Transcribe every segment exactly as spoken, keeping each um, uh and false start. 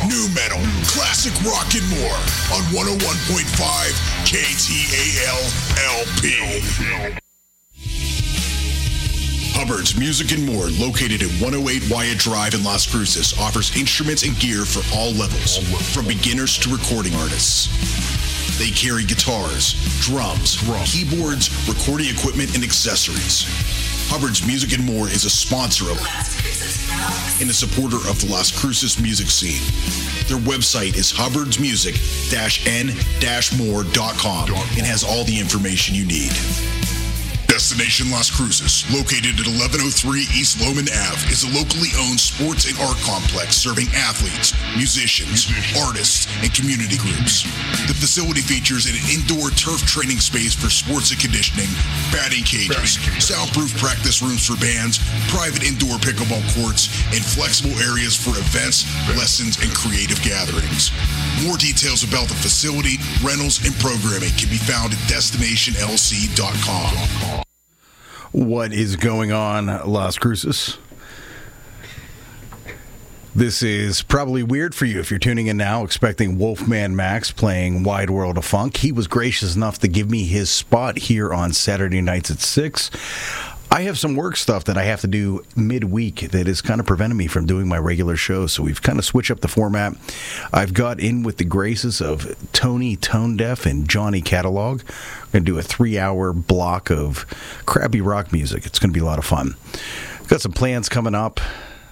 new metal, classic rock, and more on one oh one point five K T A L L P. Hubbard's Music and More, located at one oh eight Wyatt Drive in Las Cruces, offers instruments and gear for all levels, from beginners to recording artists. They carry guitars, drums, keyboards, recording equipment, and accessories. Hubbard's Music and More is a sponsor of and a supporter of the Las Cruces music scene. Their website is hubbards music dash n dash more dot com and has all the information you need. Destination Las Cruces, located at eleven oh three East Loman Avenue, is a locally owned sports and art complex serving athletes, musicians, artists, and community groups. The facility features an indoor turf training space for sports and conditioning, batting cages, soundproof practice rooms for bands, private indoor pickleball courts, and flexible areas for events, lessons, and creative gatherings. More details about the facility, rentals, and programming can be found at destination l c dot com. What is going on, Las Cruces? This is probably weird for you if you're tuning in now expecting Wolfman Max playing Wide World of Funk. He was gracious enough to give me his spot here on Saturday nights at six. I have some work stuff that I have to do midweek that is kind of preventing me from doing my regular show, so we've kind of switched up the format. I've got in with the graces of Tony Tone Deaf and Johnny Catalog. I'm going to do a three-hour block of crappy rock music. It's going to be a lot of fun. Got some plans coming up.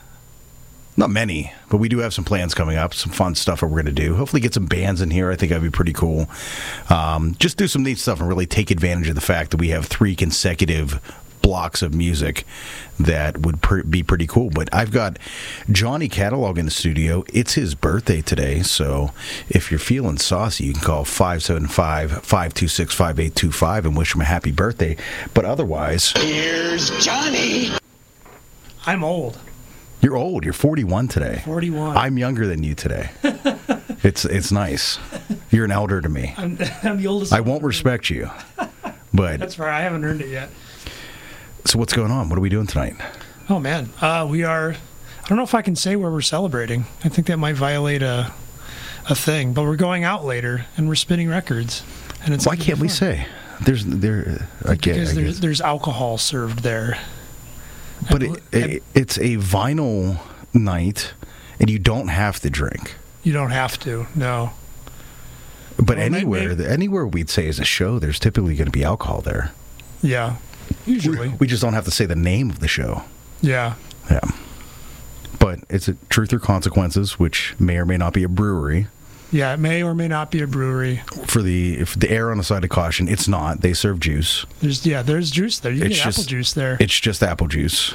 Not many, but we do have some plans coming up, some fun stuff that we're going to do. Hopefully get some bands in here. I think that'd be pretty cool. Um, just do some neat stuff and really take advantage of the fact that we have three consecutive blocks of music that would pr- be pretty cool. But I've got Johnny Catalog in the studio. It's his birthday today, so if you're feeling saucy, you can call five seven five, five two six, five eight two five and wish him a happy birthday. But otherwise, here's Johnny. I'm old. You're old. You're forty-one today. forty-one. I'm younger than you today. It's it's nice. You're an elder to me. I'm, I'm the oldest. I won't respect you, but that's right. I haven't earned it yet. So what's going on? What are we doing tonight? Oh, man. Uh, we are, I don't know if I can say where we're celebrating. I think that might violate a a thing. But we're going out later, and we're spinning records. And it's Why can't we say? There's there. I get, because I there's, guess. there's alcohol served there. But it, it, it's a vinyl night, and you don't have to drink. You don't have to, no. But well, anywhere, maybe, anywhere we'd say is a show, there's typically going to be alcohol there. Yeah. Usually. We, we just don't have to say the name of the show. Yeah. Yeah. But it's a Truth or Consequences, which may or may not be a brewery. Yeah, it may or may not be a brewery. For the if the air on the side of caution, it's not. They serve juice. There's yeah, there's juice there. You it's get just, apple juice there. It's just apple juice.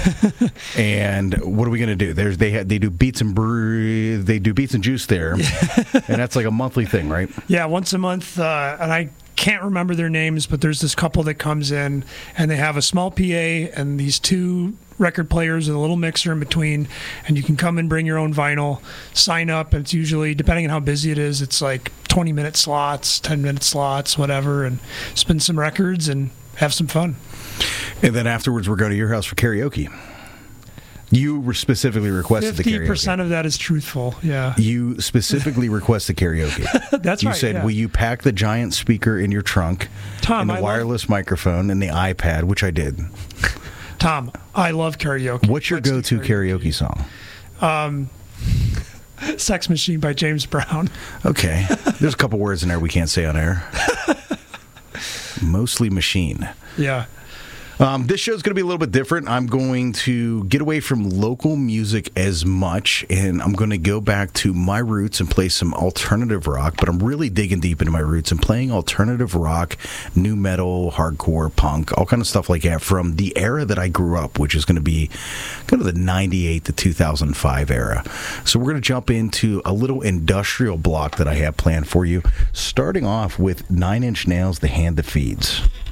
And what are we going to do? There's they ha- they do beets and brewery. They do beets and juice there, and that's like a monthly thing, right? Yeah, once a month, uh, and I can't remember their names, but there's this couple that comes in, and they have a small P A and these two record players with a little mixer in between, and you can come and bring your own vinyl, sign up, and it's usually, depending on how busy it is, it's like twenty minute slots, ten minute slots, whatever, and spin some records and have some fun. And then afterwards, we're going to your house for karaoke. You specifically requested the karaoke. fifty percent of that is truthful, yeah. You specifically requested karaoke. That's you right, You said, yeah. will you pack the giant speaker in your trunk, Tom, and the I wireless love- microphone, and the iPad, which I did. Tom, I love karaoke. What's your Let's go-to karaoke. karaoke song? Um, Sex Machine by James Brown. Okay. There's a couple words in there we can't say on air. Mostly Machine. Yeah. Um, this show's going to be a little bit different. I'm going to get away from local music as much, and I'm going to go back to my roots and play some alternative rock, but I'm really digging deep into my roots and playing alternative rock, new metal, hardcore, punk, all kind of stuff like that from the era that I grew up, which is going to be kind of the ninety-eight to two thousand five era. So we're going to jump into a little industrial block that I have planned for you, starting off with Nine Inch Nails, The Hand That Feeds.